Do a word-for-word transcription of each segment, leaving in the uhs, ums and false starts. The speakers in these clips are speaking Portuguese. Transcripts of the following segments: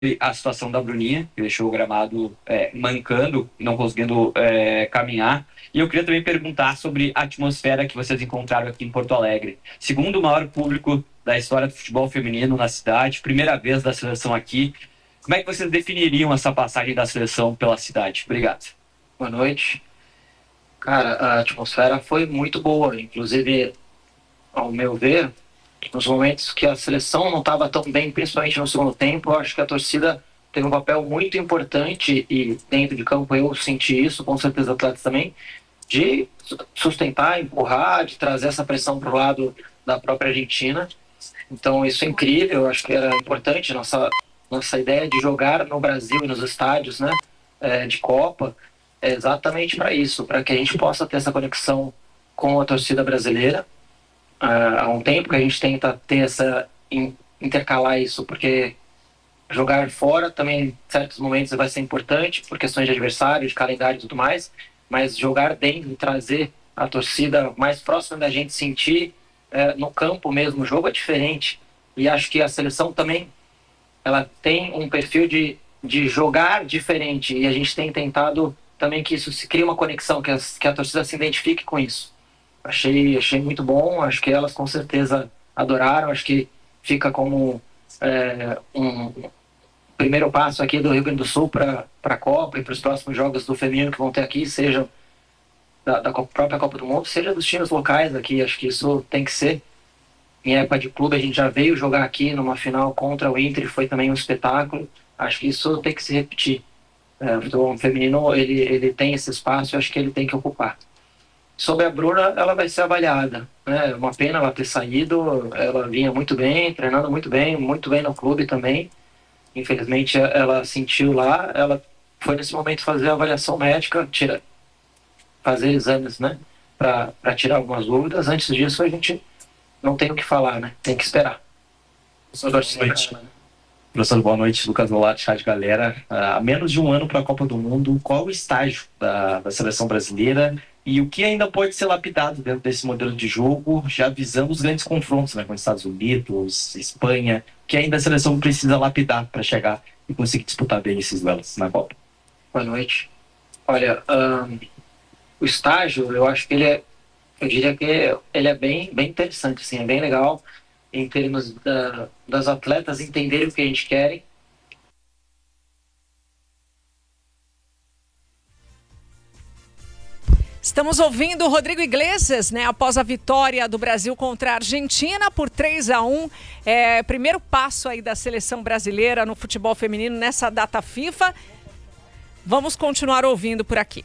a situação da Bruninha, que deixou o gramado é, mancando, não conseguindo é, caminhar. E eu queria também perguntar sobre a atmosfera que vocês encontraram aqui em Porto Alegre. Segundo o maior público da história do futebol feminino na cidade, primeira vez da seleção aqui. Como é que vocês definiriam essa passagem da seleção pela cidade? Obrigado. Boa noite. Cara, a atmosfera foi muito boa. Inclusive, ao meu ver, nos momentos que a seleção não estava tão bem, principalmente no segundo tempo, eu acho que a torcida teve um papel muito importante e dentro de campo eu senti isso, com certeza os atletas também, de sustentar, empurrar, de trazer essa pressão para o lado da própria Argentina. Então isso é incrível, eu acho que era importante nossa nossa ideia de jogar no Brasil e nos estádios, né, é, de Copa, é exatamente para isso, para que a gente possa ter essa conexão com a torcida brasileira. Há um tempo que a gente tenta ter essa intercalar isso, porque jogar fora também em certos momentos vai ser importante por questões de adversário, de calendário e tudo mais, mas jogar dentro e trazer a torcida mais próxima da gente, sentir é, no campo mesmo o jogo é diferente. E acho que a seleção também ela tem um perfil de, de jogar diferente, e a gente tem tentado também que isso se crie uma conexão, que, as, que a torcida se identifique com isso. Achei, achei muito bom, acho que elas com certeza adoraram, acho que fica como é, um primeiro passo aqui do Rio Grande do Sul para a Copa e para os próximos jogos do feminino que vão ter aqui, seja da, da própria Copa do Mundo, seja dos times locais aqui, acho que isso tem que ser. Em época de clube a gente já veio jogar aqui numa final contra o Inter, foi também um espetáculo, acho que isso tem que se repetir. É, o futebol feminino ele, ele tem esse espaço, eu acho que ele tem que ocupar. Sobre a Bruna, ela vai ser avaliada, né? Uma pena ela ter saído, ela vinha muito bem, treinando muito bem, muito bem no clube também. Infelizmente ela sentiu lá, ela foi nesse momento fazer a avaliação médica, tira, fazer exames, né? Para tirar algumas dúvidas. Antes disso a gente não tem o que falar, né? Tem que esperar. Boa noite. Professor, boa noite. Lucas Nolato, chat galera. Há menos de um ano para a Copa do Mundo, qual o estágio da, da seleção brasileira e o que ainda pode ser lapidado dentro desse modelo de jogo, já visando os grandes confrontos, né, com os Estados Unidos, Espanha, que ainda a seleção precisa lapidar para chegar e conseguir disputar bem esses duelos na Copa? Boa noite. Olha, um, o estágio, eu acho que ele é, eu diria que ele é bem, bem interessante, assim, é bem legal em termos da, das atletas entenderem o que a gente quer. Estamos ouvindo o Rodrigo Iglesias, né, após a vitória do Brasil contra a Argentina por três a um. É, primeiro passo aí da seleção brasileira no futebol feminino nessa data FIFA. Vamos continuar ouvindo por aqui.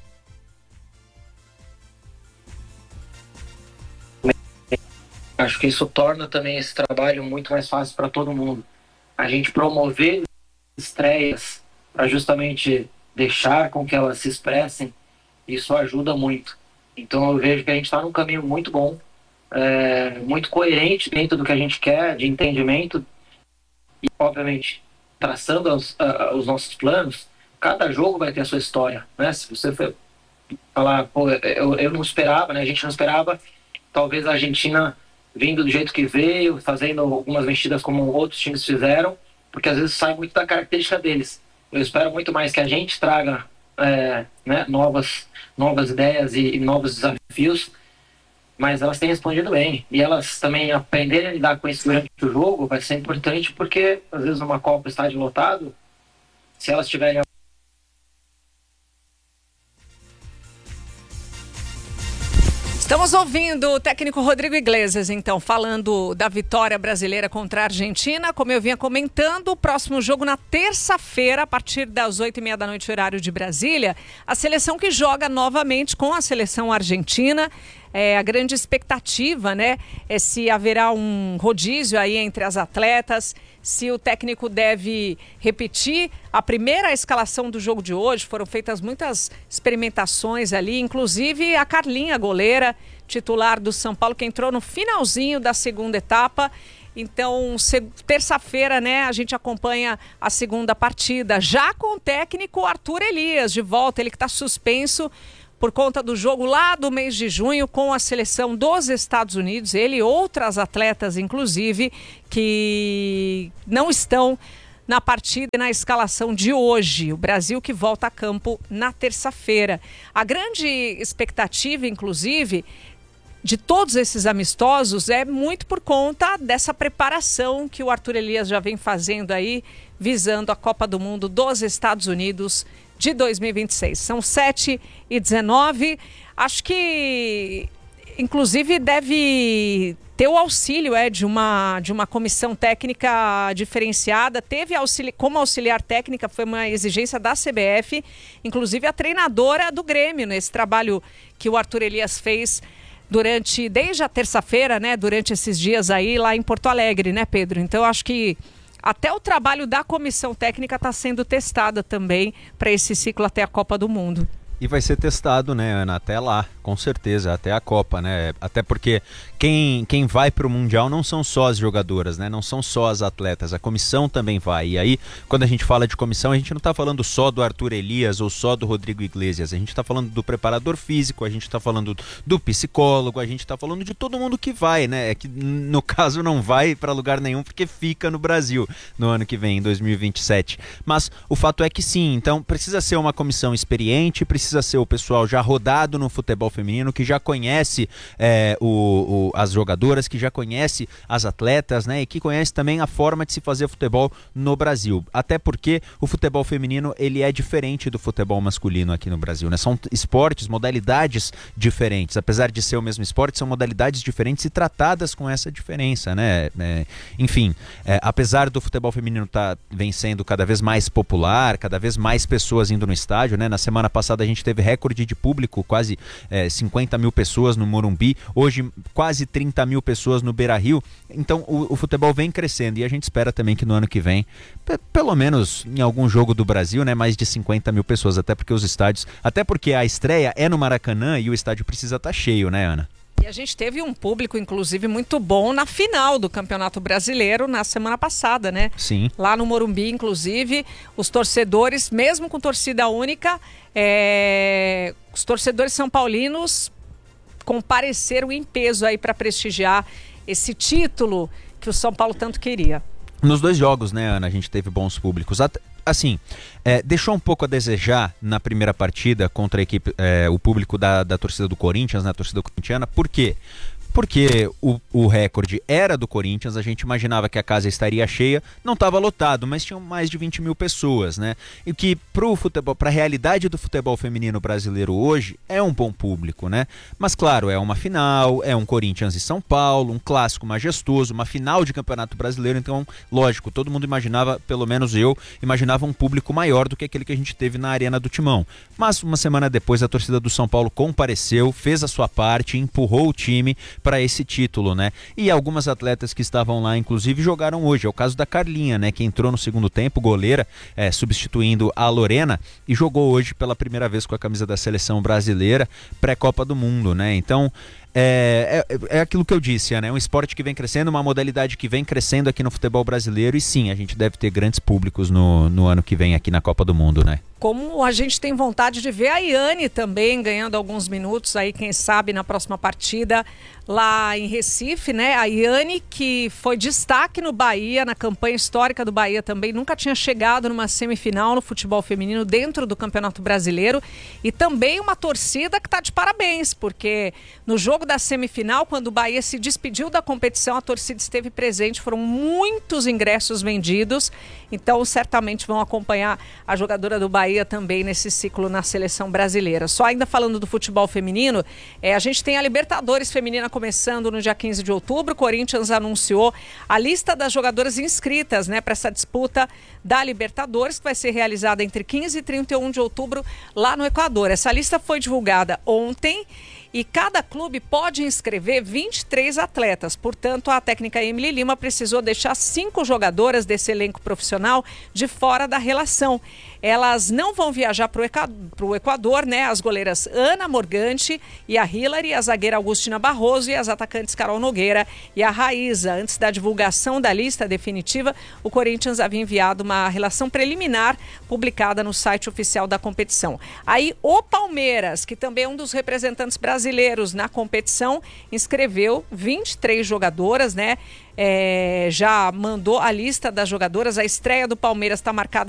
Acho que isso torna também esse trabalho muito mais fácil para todo mundo. A gente promover estreias para justamente deixar com que elas se expressem, isso ajuda muito. Então eu vejo que a gente está num caminho muito bom, é, muito coerente dentro do que a gente quer, de entendimento, e obviamente traçando os, uh, os nossos planos. Cada jogo vai ter a sua história, né? Se você for falar, pô, eu, eu não esperava, né? A gente não esperava, talvez a Argentina vindo do jeito que veio, fazendo algumas mexidas como outros times fizeram, porque às vezes sai muito da característica deles. Eu espero muito mais que a gente traga é, né, novas, novas ideias e, e novos desafios, mas elas têm respondido bem. E elas também aprenderem a lidar com isso durante o jogo vai ser importante, porque às vezes numa Copa estádio lotado, se elas tiverem Estamos ouvindo o técnico Rodrigo Iglesias, então, falando da vitória brasileira contra a Argentina. Como eu vinha comentando, o próximo jogo na terça-feira, a partir das oito e meia da noite, horário de Brasília, a seleção que joga novamente com a seleção argentina. É, a grande expectativa, né, é se haverá um rodízio aí entre as atletas, se o técnico deve repetir a primeira escalação do jogo de hoje. Foram feitas muitas experimentações ali, inclusive a Carlinha, goleira, titular do São Paulo, que entrou no finalzinho da segunda etapa. Então, terça-feira, né, a gente acompanha a segunda partida, já com o técnico Arthur Elias de volta, ele que está suspenso por conta do jogo lá do mês de junho com a seleção dos Estados Unidos. Ele e outras atletas, inclusive, que não estão na partida e na escalação de hoje. O Brasil que volta a campo na terça-feira. A grande expectativa, inclusive, de todos esses amistosos é muito por conta dessa preparação que o Arthur Elias já vem fazendo aí, visando a Copa do Mundo dos Estados Unidos de dois mil e vinte e seis. São sete e dezenove. Acho que, inclusive, deve ter o auxílio é, de, uma, de uma comissão técnica diferenciada. Teve auxili- como auxiliar técnica, foi uma exigência da C B F, inclusive a treinadora do Grêmio, nesse trabalho que o Arthur Elias fez durante, desde a terça-feira, né, durante esses dias aí lá em Porto Alegre, né, Pedro? Então, acho que até o trabalho da comissão técnica está sendo testada também para esse ciclo até a Copa do Mundo. E vai ser testado, né, Ana, até lá, com certeza, até a Copa, né? Até porque quem, quem vai para o Mundial não são só as jogadoras, né? Não são só as atletas, a comissão também vai. E aí, quando a gente fala de comissão, a gente não está falando só do Arthur Elias ou só do Rodrigo Iglesias. A gente está falando do preparador físico, a gente está falando do psicólogo, a gente está falando de todo mundo que vai, né? É que no caso não vai para lugar nenhum porque fica no Brasil no ano que vem, em dois mil e vinte e sete. Mas o fato é que sim, então precisa ser uma comissão experiente, precisa Precisa ser o pessoal já rodado no futebol feminino, que já conhece é, o, o, as jogadoras, que já conhece as atletas, né, e que conhece também a forma de se fazer futebol no Brasil. Até porque o futebol feminino ele é diferente do futebol masculino aqui no Brasil, né? São esportes, modalidades diferentes. Apesar de ser o mesmo esporte, são modalidades diferentes e tratadas com essa diferença, né? É, enfim, é, apesar do futebol feminino estar tá, vem sendo cada vez mais popular, cada vez mais pessoas indo no estádio, né? Na semana passada a gente teve recorde de público, quase é, cinquenta mil pessoas no Morumbi, hoje quase trinta mil pessoas no Beira-Rio. Então o, o futebol vem crescendo e a gente espera também que no ano que vem, p- pelo menos em algum jogo do Brasil, né, mais de cinquenta mil pessoas, até porque os estádios, até porque a estreia é no Maracanã e o estádio precisa estar cheio, né, Ana? E a gente teve um público, inclusive, muito bom na final do Campeonato Brasileiro na semana passada, né? Sim. Lá no Morumbi, inclusive, os torcedores, mesmo com torcida única, é... os torcedores são paulinos compareceram em peso aí para prestigiar esse título que o São Paulo tanto queria. Nos dois jogos, né, Ana, a gente teve bons públicos. At- assim, é, deixou um pouco a desejar na primeira partida contra a equipe, é, o público da, da torcida do Corinthians, né, a torcida corintiana. Por quê? Porque o, o recorde era do Corinthians, a gente imaginava que a casa estaria cheia, não estava lotado, mas tinham mais de vinte mil pessoas, né? E que pro futebol, para a realidade do futebol feminino brasileiro hoje, é um bom público, né? Mas claro, é uma final, é um Corinthians e São Paulo, um clássico majestoso, uma final de Campeonato Brasileiro, então, lógico, todo mundo imaginava, pelo menos eu, imaginava um público maior do que aquele que a gente teve na Arena do Timão. Mas uma semana depois a torcida do São Paulo compareceu, fez a sua parte, empurrou o time para esse título, né? E algumas atletas que estavam lá, inclusive, jogaram hoje. É o caso da Carlinha, né? Que entrou no segundo tempo, goleira, é, substituindo a Lorena, e jogou hoje pela primeira vez com a camisa da seleção brasileira, pré-Copa do Mundo, né? Então, É, é, é aquilo que eu disse, né? Um esporte que vem crescendo, uma modalidade que vem crescendo aqui no futebol brasileiro, e sim, a gente deve ter grandes públicos no, no ano que vem aqui na Copa do Mundo, né? Como a gente tem vontade de ver a Iane também ganhando alguns minutos aí, quem sabe, na próxima partida lá em Recife, né? A Iane, que foi destaque no Bahia, na campanha histórica do Bahia também, nunca tinha chegado numa semifinal no futebol feminino dentro do Campeonato Brasileiro, e também uma torcida que está de parabéns, porque no jogo da semifinal, quando o Bahia se despediu da competição, a torcida esteve presente, foram muitos ingressos vendidos, então certamente vão acompanhar a jogadora do Bahia também nesse ciclo na seleção brasileira. Só ainda falando do futebol feminino, é, a gente tem a Libertadores feminina começando no dia quinze de outubro, o Corinthians anunciou a lista das jogadoras inscritas, né, para essa disputa da Libertadores, que vai ser realizada entre quinze e trinta e um de outubro lá no Equador. Essa lista foi divulgada ontem, e cada clube pode inscrever vinte e três atletas. Portanto, a técnica Emily Lima precisou deixar cinco jogadoras desse elenco profissional de fora da relação. Elas não vão viajar para o Equador, né? As goleiras Ana Morgante e a Hillary, a zagueira Augustina Barroso e as atacantes Carol Nogueira e a Raíza. Antes da divulgação da lista definitiva, o Corinthians havia enviado uma relação preliminar publicada no site oficial da competição. Aí o Palmeiras, que também é um dos representantes brasileiros, brasileiros na competição, inscreveu vinte e três jogadoras, né? É, já mandou a lista das jogadoras. A estreia do Palmeiras está marcada